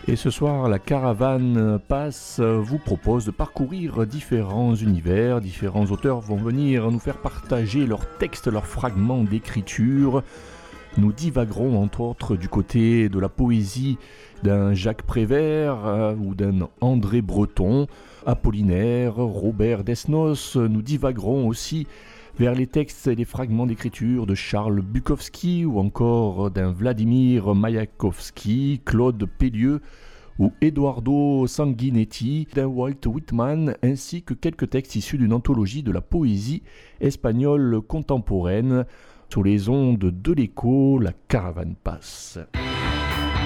Et ce soir, la caravane passe vous propose de parcourir différents univers. Différents auteurs vont venir nous faire partager leurs textes, leurs fragments d'écriture. Nous divaguerons entre autres du côté de la poésie d'un Jacques Prévert ou d'un André Breton, Apollinaire, Robert Desnos. Nous divaguerons aussi vers les textes et les fragments d'écriture de Charles Bukowski ou encore d'un Vladimir Mayakovsky, Claude Pellieu ou Eduardo Sanguinetti, d'un Walt Whitman, ainsi que quelques textes issus d'une anthologie de la poésie espagnole contemporaine. Sur les ondes de l'écho, la caravane passe.